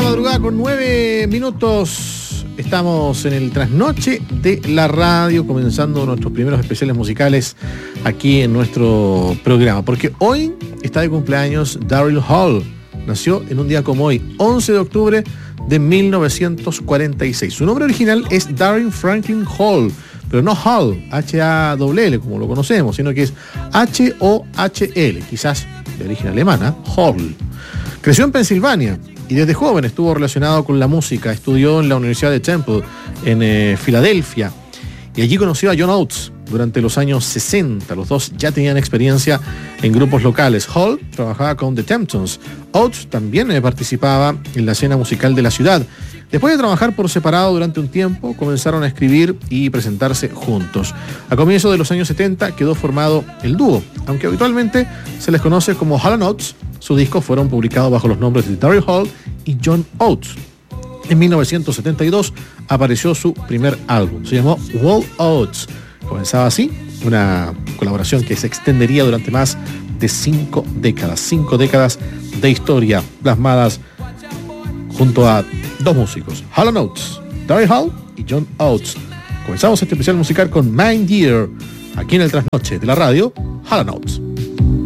madrugada con 9 minutos. Estamos en el trasnoche de la radio, comenzando nuestros primeros especiales musicales aquí en nuestro programa. Porque hoy está de cumpleaños Daryl Hall. Nació en un día como hoy, 11 de octubre de 1946. Su nombre original es Daryl Franklin Hall, pero no Hall, H-A-L-L, como lo conocemos, sino que es H-O-H-L, quizás de origen alemana, Hall. Creció en Pensilvania y desde joven estuvo relacionado con la música. Estudió en la Universidad de Temple en Filadelfia y allí conoció a John Oates durante los años 60. Los dos ya tenían experiencia en grupos locales. Hall trabajaba con The Temptones. Oates también participaba en la escena musical de la ciudad. Después de trabajar por separado durante un tiempo, comenzaron a escribir y presentarse juntos. A comienzos de los años 70 quedó formado el dúo, aunque habitualmente se les conoce como Hall & Oates. Sus discos fueron publicados bajo los nombres de Daryl Hall y John Oates. En 1972 apareció su primer álbum, se llamó Wall Oates. Comenzaba así, una colaboración que se extendería durante más de 5 décadas. 5 décadas de historia plasmadas junto a dos músicos, Hall & Oates, Daryl Hall y John Oates. Comenzamos este especial musical con Mind Year, aquí en el trasnoche de la radio, Hall & Oates.